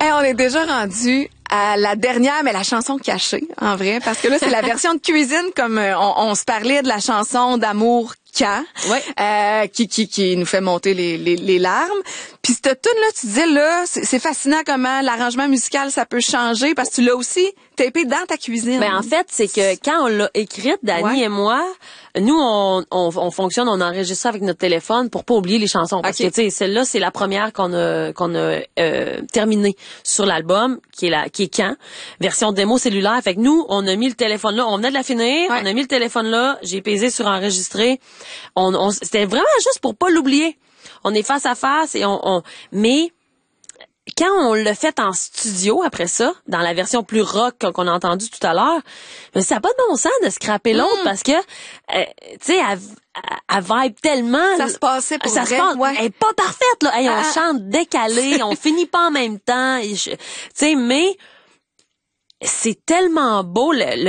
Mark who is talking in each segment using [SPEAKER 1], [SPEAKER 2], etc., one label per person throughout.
[SPEAKER 1] Hey, on est déjà rendu à la dernière, mais la chanson cachée, en vrai, parce que là, c'est la version de cuisine, comme on se parlait de la chanson d'amour qui nous fait monter les larmes. Puis cette tune-là, tu disais, là, c'est fascinant comment l'arrangement musical, ça peut changer, parce que tu l'as aussi tapé dans ta cuisine.
[SPEAKER 2] Ben, en fait, c'est que quand on l'a écrite, Dani et moi, nous, on fonctionne, on enregistre ça avec notre téléphone pour pas oublier les chansons. Parce que, tu sais, celle-là, c'est la première qu'on a terminée sur l'album, qui est quand? Version démo cellulaire. Fait que nous, on a mis le téléphone là, on venait de la finir, on a mis le téléphone là, j'ai pesé sur enregistrer. C'était vraiment juste pour pas l'oublier. On est face à face et mais quand on l'a fait en studio après ça, dans la version plus rock qu'on a entendue tout à l'heure, ça n'a pas de bon sens de scraper l'autre parce que, tu sais, elle vibe tellement.
[SPEAKER 1] Ça se passait pour vrai.
[SPEAKER 2] Elle est pas parfaite, là. Hey, on chante décalé, on finit pas en même temps. Tu sais, mais c'est tellement beau,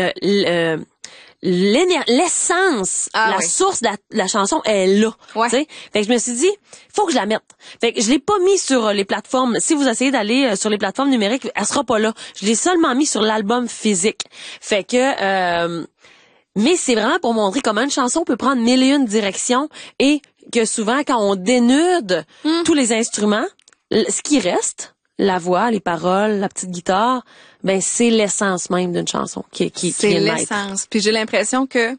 [SPEAKER 2] l'essence, source de la chanson est là. Fait que je me suis dit, faut que je la mette. Fait que je l'ai pas mis sur les plateformes. Si vous essayez d'aller sur les plateformes numériques, elle sera pas là. Je l'ai seulement mis sur l'album physique. Fait que mais c'est vraiment pour montrer comment une chanson peut prendre mille et une directions et que souvent quand on dénude tous les instruments, ce qui reste, la voix, les paroles, la petite guitare, ben c'est l'essence même d'une chanson qui
[SPEAKER 1] c'est l'essence. Puis j'ai l'impression que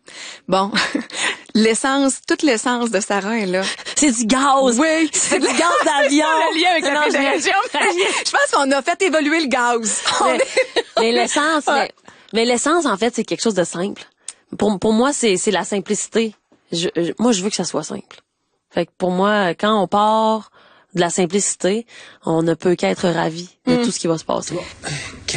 [SPEAKER 1] toute l'essence de Sarah est là.
[SPEAKER 2] C'est du gaz.
[SPEAKER 1] Oui,
[SPEAKER 2] c'est du gaz d'avion.
[SPEAKER 1] Le lien avec la pédalation. Je pense qu'on a fait évoluer le gaz.
[SPEAKER 2] Mais l'essence, mais l'essence en fait c'est quelque chose de simple. Pour moi c'est la simplicité. Moi je veux que ça soit simple. Fait que pour moi quand on part de la simplicité, on ne peut qu'être ravi de tout ce qui va se passer.